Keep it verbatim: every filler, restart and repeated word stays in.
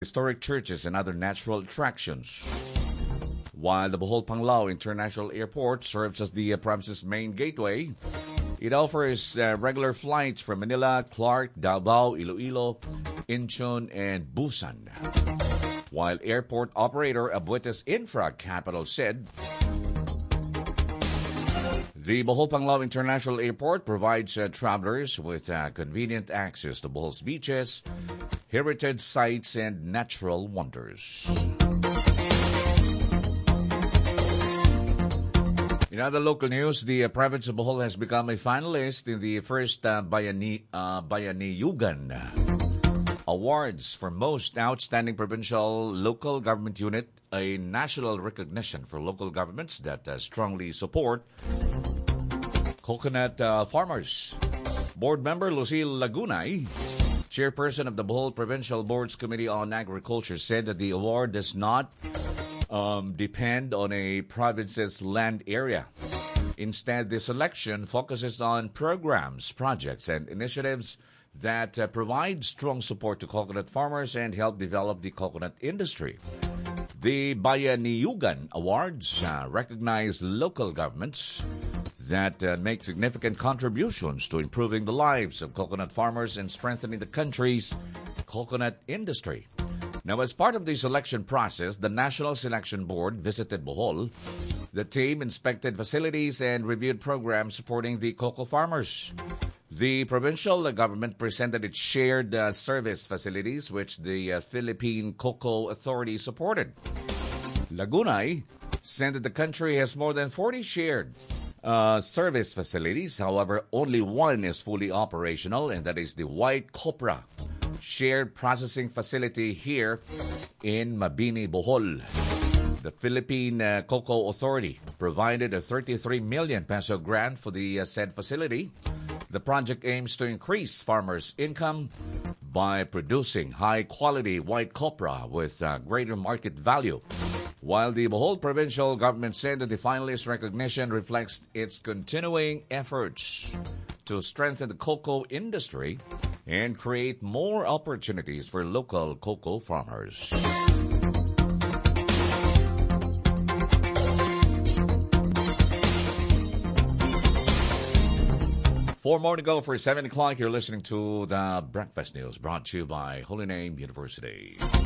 historic churches and other natural attractions. While the Bohol Panglao International Airport serves as the uh, province's main gateway, it offers uh, regular flights from Manila, Clark, Davao, Iloilo, Incheon, and Busan. While airport operator Abuetes Infra Capital said, the Bohol Panglao International Airport provides uh, travelers with uh, convenient access to Bohol's beaches, heritage sites, and natural wonders. In other local news, the uh, province of Bohol has become a finalist in the first uh, Bayani, uh, Bayaniyugan Awards for Most Outstanding Provincial Local Government Unit, a national recognition for local governments that uh, strongly support coconut uh, farmers. Board member Lucille Lagunay, chairperson of the Bohol Provincial Board's Committee on Agriculture, said that the award does not um, depend on a province's land area. Instead, the selection focuses on programs, projects, and initiatives that uh, provide strong support to coconut farmers and help develop the coconut industry. The Bayaniyugan Awards uh, recognize local governments that uh, make significant contributions to improving the lives of coconut farmers and strengthening the country's coconut industry. Now, as part of the selection process, the National Selection Board visited Bohol. The team inspected facilities and reviewed programs supporting the cocoa farmers. The provincial government presented its shared uh, service facilities, which the uh, Philippine Cocoa Authority supported. Lagunay said that the country has more than forty shared uh, service facilities. However, only one is fully operational, and that is the White Copra Shared Processing Facility here in Mabini, Bohol. The Philippine uh, Cocoa Authority provided a thirty-three million peso grant for the uh, said facility. The project aims to increase farmers' income by producing high-quality white copra with uh, greater market value. While the Bohol provincial government said that the finalist recognition reflects its continuing efforts to strengthen the cocoa industry and create more opportunities for local cocoa farmers. Four more to go for seven o'clock. You're listening to the Breakfast News brought to you by Holy Name University.